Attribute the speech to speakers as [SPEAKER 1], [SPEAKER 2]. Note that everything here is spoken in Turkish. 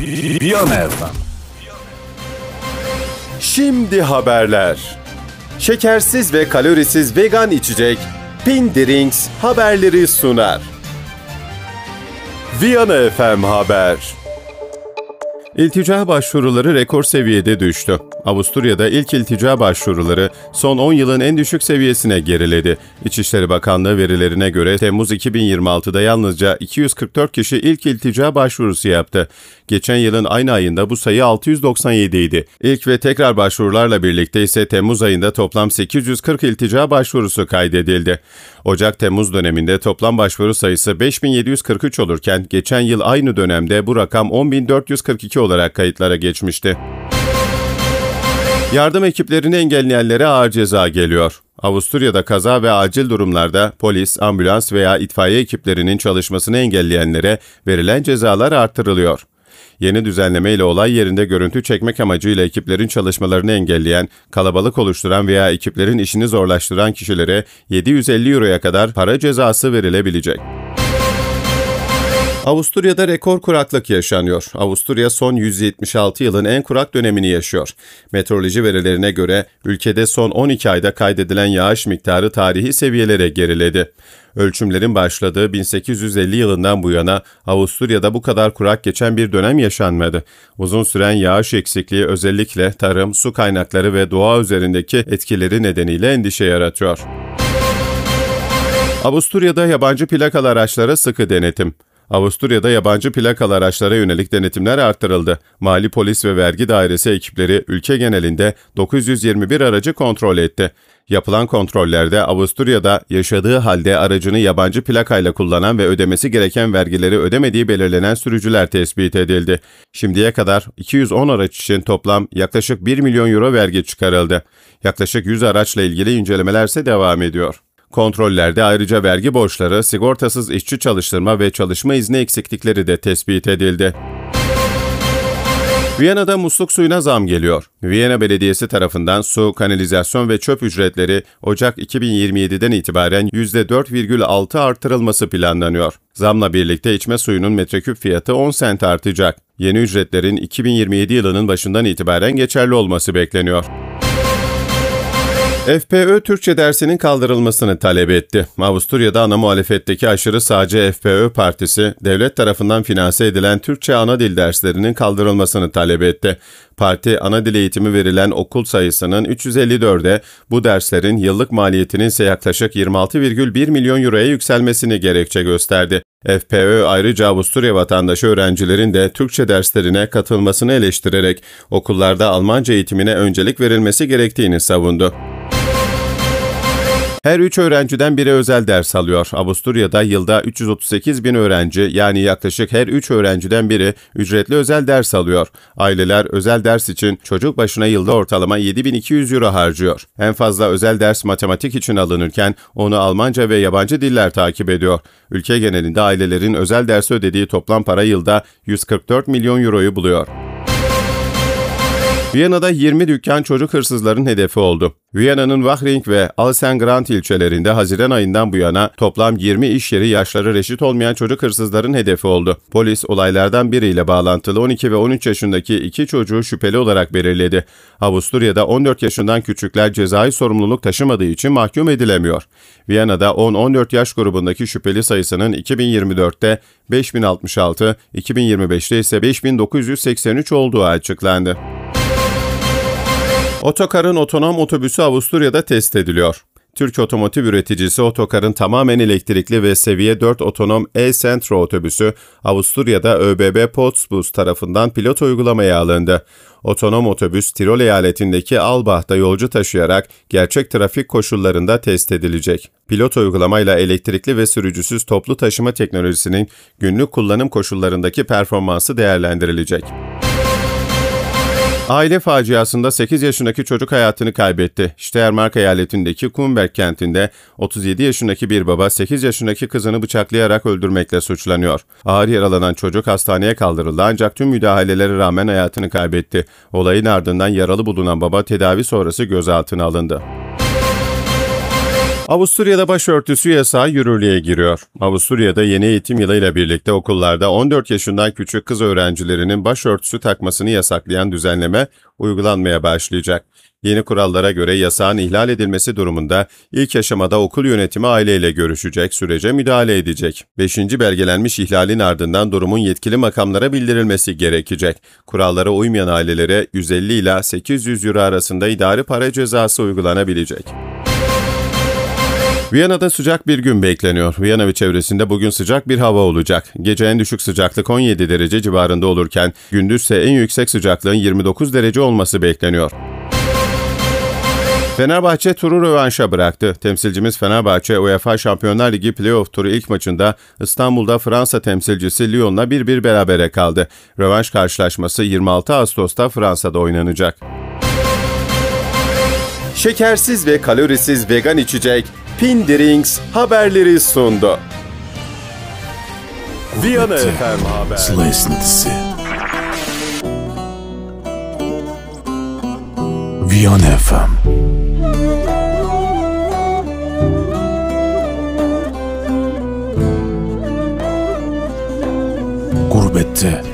[SPEAKER 1] Viyana FM.
[SPEAKER 2] Şimdi haberler. Şekersiz ve kalorisiz vegan içecek Pin Drinks haberleri sunar. Viyana FM Haber. İltica başvuruları rekor seviyede düştü. Avusturya'da ilk iltica başvuruları son 10 yılın en düşük seviyesine geriledi. İçişleri Bakanlığı verilerine göre Temmuz 2026'da yalnızca 244 kişi ilk iltica başvurusu yaptı. Geçen yılın aynı ayında bu sayı 697 idi. İlk ve tekrar başvurularla birlikte ise Temmuz ayında toplam 840 iltica başvurusu kaydedildi. Ocak-Temmuz döneminde toplam başvuru sayısı 5743 olurken geçen yıl aynı dönemde bu rakam 10.442 olarak kayıtlara geçmişti. Yardım ekiplerini engelleyenlere ağır ceza geliyor. Avusturya'da kaza ve acil durumlarda polis, ambulans veya itfaiye ekiplerinin çalışmasını engelleyenlere verilen cezalar artırılıyor. Yeni düzenleme ile olay yerinde görüntü çekmek amacıyla ekiplerin çalışmalarını engelleyen, kalabalık oluşturan veya ekiplerin işini zorlaştıran kişilere 750 euroya kadar para cezası verilebilecek. Avusturya'da rekor kuraklık yaşanıyor. Avusturya son 176 yılın en kurak dönemini yaşıyor. Meteoroloji verilerine göre ülkede son 12 ayda kaydedilen yağış miktarı tarihi seviyelere geriledi. Ölçümlerin başladığı 1850 yılından bu yana Avusturya'da bu kadar kurak geçen bir dönem yaşanmadı. Uzun süren yağış eksikliği özellikle tarım, su kaynakları ve doğa üzerindeki etkileri nedeniyle endişe yaratıyor. Avusturya'da yabancı plakalı araçlara sıkı denetim. Avusturya'da yabancı plakalı araçlara yönelik denetimler artırıldı. Mali Polis ve Vergi Dairesi ekipleri ülke genelinde 921 aracı kontrol etti. Yapılan kontrollerde Avusturya'da yaşadığı halde aracını yabancı plakayla kullanan ve ödemesi gereken vergileri ödemediği belirlenen sürücüler tespit edildi. Şimdiye kadar 210 araç için toplam yaklaşık 1 milyon euro vergi çıkarıldı. Yaklaşık 100 araçla ilgili incelemeler ise devam ediyor. Kontrollerde ayrıca vergi borçları, sigortasız işçi çalıştırma ve çalışma izni eksiklikleri de tespit edildi. Viyana'da musluk suyuna zam geliyor. Viyana Belediyesi tarafından su, kanalizasyon ve çöp ücretleri Ocak 2027'den itibaren %4,6 artırılması planlanıyor. Zamla birlikte içme suyunun metreküp fiyatı 10 sent artacak. Yeni ücretlerin 2027 yılının başından itibaren geçerli olması bekleniyor. FPÖ Türkçe dersinin kaldırılmasını talep etti. Avusturya'da ana muhalefetteki aşırı sağcı FPÖ partisi, devlet tarafından finanse edilen Türkçe ana dil derslerinin kaldırılmasını talep etti. Parti, ana dil eğitimi verilen okul sayısının 354'e, bu derslerin yıllık maliyetinin ise yaklaşık 26,1 milyon euroya yükselmesini gerekçe gösterdi. FPÖ ayrıca Avusturya vatandaşı öğrencilerin de Türkçe derslerine katılmasını eleştirerek okullarda Almanca eğitimine öncelik verilmesi gerektiğini savundu. Her 3 öğrenciden biri özel ders alıyor. Avusturya'da yılda 338 bin öğrenci, yani yaklaşık her 3 öğrenciden biri ücretli özel ders alıyor. Aileler özel ders için çocuk başına yılda ortalama 7.200 euro harcıyor. En fazla özel ders matematik için alınırken onu Almanca ve yabancı diller takip ediyor. Ülke genelinde ailelerin özel dersi ödediği toplam para yılda 144 milyon euroyu buluyor. Viyana'da 20 dükkan çocuk hırsızların hedefi oldu. Viyana'nın Wachring ve Alsengrant ilçelerinde Haziran ayından bu yana toplam 20 iş yeri yaşları reşit olmayan çocuk hırsızların hedefi oldu. Polis olaylardan biriyle bağlantılı 12 ve 13 yaşındaki 2 çocuğu şüpheli olarak belirledi. Avusturya'da 14 yaşından küçükler cezai sorumluluk taşımadığı için mahkum edilemiyor. Viyana'da 10-14 yaş grubundaki şüpheli sayısının 2024'te 5066, 2025'te ise 5983 olduğu açıklandı. Otokar'ın otonom otobüsü Avusturya'da test ediliyor. Türk otomotiv üreticisi Otokar'ın tamamen elektrikli ve seviye 4 otonom e-Centro otobüsü Avusturya'da ÖBB Postbus tarafından pilot uygulamaya alındı. Otonom otobüs Tirol eyaletindeki Albach'ta yolcu taşıyarak gerçek trafik koşullarında test edilecek. Pilot uygulamayla elektrikli ve sürücüsüz toplu taşıma teknolojisinin günlük kullanım koşullarındaki performansı değerlendirilecek. Aile faciasında 8 yaşındaki çocuk hayatını kaybetti. Steiermark eyaletindeki Kumberg kentinde 37 yaşındaki bir baba 8 yaşındaki kızını bıçaklayarak öldürmekle suçlanıyor. Ağır yaralanan çocuk hastaneye kaldırıldı ancak tüm müdahalelere rağmen hayatını kaybetti. Olayın ardından yaralı bulunan baba tedavi sonrası gözaltına alındı. Avusturya'da başörtüsü yasağı yürürlüğe giriyor. Avusturya'da yeni eğitim yılıyla birlikte okullarda 14 yaşından küçük kız öğrencilerinin başörtüsü takmasını yasaklayan düzenleme uygulanmaya başlayacak. Yeni kurallara göre yasağın ihlal edilmesi durumunda ilk aşamada okul yönetimi aileyle görüşecek, sürece müdahale edecek. 5. belgelenmiş ihlalin ardından durumun yetkili makamlara bildirilmesi gerekecek. Kurallara uymayan ailelere 150 ila 800 euro arasında idari para cezası uygulanabilecek. Viyana'da sıcak bir gün bekleniyor. Viyana ve çevresinde bugün sıcak bir hava olacak. Gece en düşük sıcaklık 17 derece civarında olurken gündüzse en yüksek sıcaklığın 29 derece olması bekleniyor. Fenerbahçe turu rövanşa bıraktı. Temsilcimiz Fenerbahçe, UEFA Şampiyonlar Ligi playoff turu ilk maçında İstanbul'da Fransa temsilcisi Lyon'la 1-1 berabere kaldı. Rövanş karşılaşması 26 Ağustos'ta Fransa'da oynanacak. Şekersiz ve kalorisiz vegan içecek Pindrings haberleri sundu. Viyana FM Haber.
[SPEAKER 1] Sıla esintisi. Viyana FM. Gurbette